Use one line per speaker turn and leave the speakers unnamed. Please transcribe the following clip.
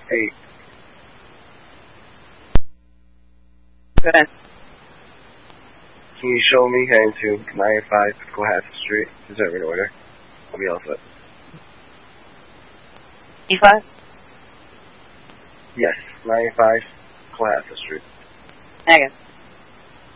8.
Go ahead.
Can you show me heading to 95 Cohasset Street? Is that in order? I'll be all set.
95?
Yes, 95 Cohasset Street.
Negative.